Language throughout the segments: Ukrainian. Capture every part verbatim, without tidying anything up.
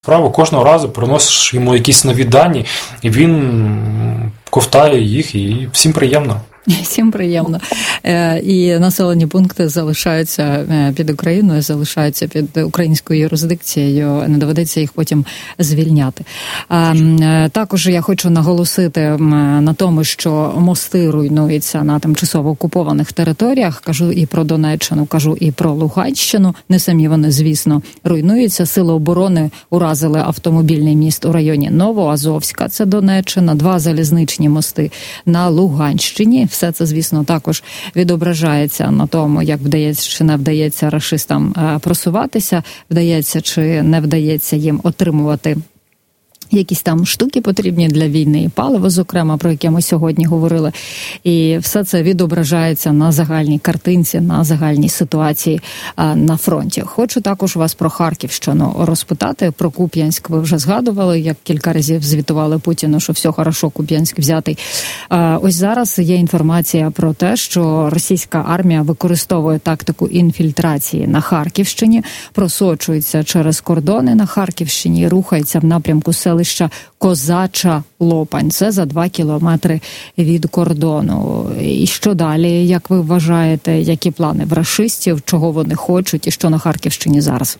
Справу кожного разу приносиш йому якісь нові дані, і він ковтає їх, і всім приємно. Всім приємно. І населені пункти залишаються під Україною, залишаються під українською юрисдикцією, не доведеться їх потім звільняти. Також я хочу наголосити на тому, що мости руйнуються на тимчасово окупованих територіях. Кажу і про Донеччину, кажу і про Луганщину. Не самі вони, звісно, руйнуються. Сили оборони уразили автомобільний міст у районі Новоазовська, це Донеччина, два залізничні мости на Луганщині. Все це, звісно, також відображається на тому, як вдається чи не вдається рашистам просуватися, вдається чи не вдається їм отримувати якісь там штуки потрібні для війни, і паливо, зокрема, про яке ми сьогодні говорили. І все це відображається на загальній картинці, на загальній ситуації а, на фронті. Хочу також вас про Харківщину розпитати. Про Куп'янськ ви вже згадували, як кілька разів звітували Путіну, що все хорошо, Куп'янськ взятий. А, ось зараз є інформація про те, що російська армія використовує тактику інфільтрації на Харківщині, просочується через кордони на Харківщині і рухається в напрямку села Козача Лопань. Це за два кілометри від кордону. І що далі, як ви вважаєте, які плани в рашистів, чого вони хочуть і що на Харківщині зараз?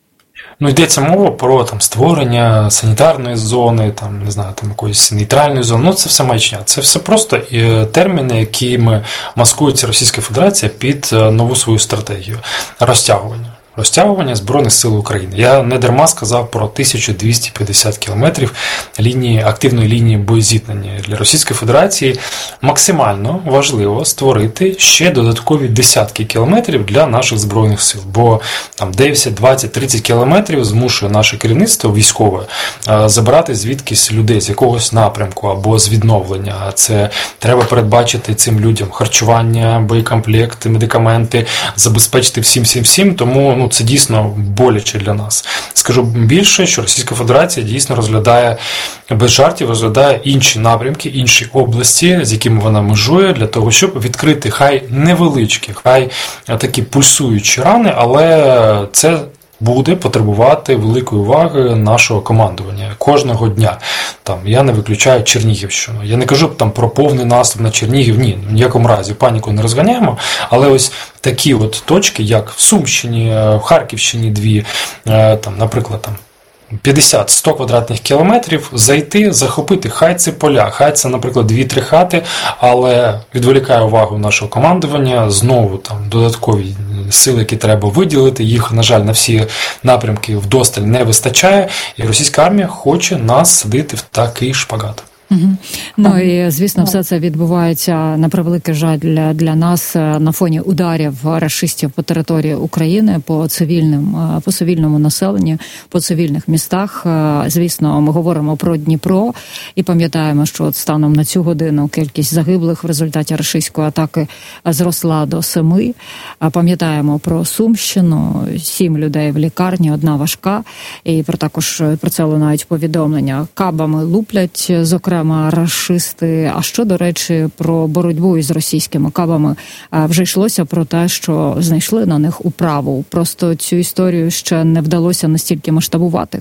Ну, йдеться мова про там створення санітарної зони, там, не знаю, там якоїсь нейтральної зони. Ну, це все маячня. Це все просто терміни, якими маскується Російська Федерація під нову свою стратегію розтягування. Розтягування Збройних сил України. Я не дарма сказав про тисячу двісті п'ятдесят кілометрів лінії, активної лінії боєзіткнення. Для Російської Федерації максимально важливо створити ще додаткові десятки кілометрів для наших Збройних сил. Бо там десять, двадцять, тридцять кілометрів змушує наше керівництво військове забирати звідкись людей з якогось напрямку або з відновлення. Це треба передбачити цим людям харчування, боєкомплекти, медикаменти, забезпечити всім-всім-всім, тому ну, це дійсно боляче для нас. Скажу більше, що Російська Федерація дійсно розглядає, без жартів, розглядає інші напрямки, інші області, з якими вона межує, для того, щоб відкрити хай невеличкі, хай такі пульсуючі рани, але це буде потребувати великої уваги нашого командування кожного дня. Там я не виключаю Чернігівщину. Я не кажу там про повний наступ на Чернігів, ні, в ніякому разі паніку не розганяємо, але ось такі от точки, як в Сумщині, в Харківщині дві, там, наприклад, там п'ятдесят-сто квадратних кілометрів, зайти, захопити, хай це поля, хай це, наприклад, дві-три хати, але відволікає увагу нашого командування, знову там додаткові сили, які треба виділити, їх, на жаль, на всі напрямки вдосталь не вистачає, і російська армія хоче нас садити в такий шпагат. Угу. Ну і, звісно, все це відбувається, на превеликий жаль, для, для нас на фоні ударів рашистів по території України, по цивільним, по цивільному населенню, по цивільних містах. Звісно, ми говоримо про Дніпро і пам'ятаємо, що от станом на цю годину кількість загиблих в результаті рашистської атаки зросла до семи. Пам'ятаємо про Сумщину, сім людей в лікарні, одна важка. І про також про це лунають повідомлення. Кабами луплять, зокрема, рашисти. А що, до речі, про боротьбу із російськими кабами? Вже йшлося про те, що знайшли на них управу. Просто цю історію ще не вдалося настільки масштабувати.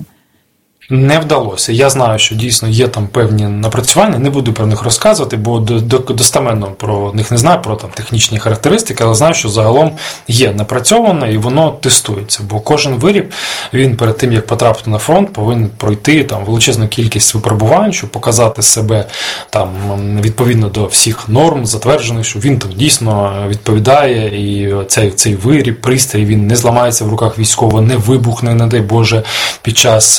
Не вдалося. Я знаю, що дійсно є там певні напрацювання, не буду про них розказувати, бо достеменно про них не знаю, про там технічні характеристики, але знаю, що загалом є напрацьовано і воно тестується, бо кожен виріб, він перед тим, як потрапити на фронт, повинен пройти там величезну кількість випробувань, щоб показати себе там відповідно до всіх норм, затверджених, що він там дійсно відповідає, і цей, цей виріб, пристрій, він не зламається в руках військового, не вибухне, не дай Боже, під час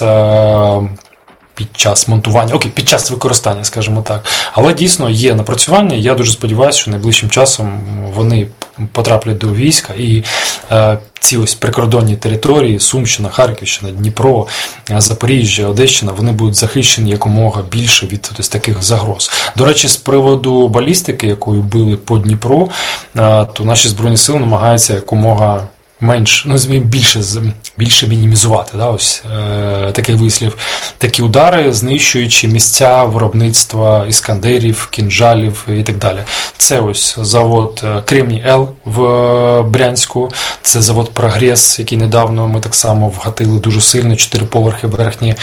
під час монтування, окей, під час використання, скажімо так. Але дійсно є напрацювання, я дуже сподіваюся, що найближчим часом вони потраплять до війська і е, ці ось прикордонні території, Сумщина, Харківщина, Дніпро, Запоріжжя, Одещина, вони будуть захищені якомога більше від ось таких загроз. До речі, з приводу балістики, якою били по Дніпру, е, то наші Збройні Сили намагаються якомога менш, ну, більше, більше мінімізувати, да, ось е, такий вислів, такі удари, знищуючи місця виробництва іскандерів, кінжалів і так далі. Це ось завод Кремній-Л в Брянську, це завод Прогрес, який недавно ми так само вгатили дуже сильно, чотири поверхи верхні,